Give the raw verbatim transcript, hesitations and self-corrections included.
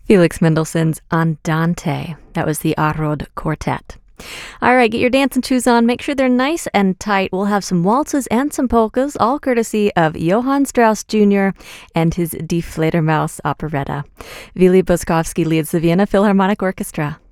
Felix Mendelssohn's Andante. That was the Arod Quartet. All right, get your dancing shoes on. Make sure they're nice and tight. We'll have some waltzes and some polkas, all courtesy of Johann Strauss Junior and his Die Fledermaus operetta. Willy Boskovsky leads the Vienna Philharmonic Orchestra.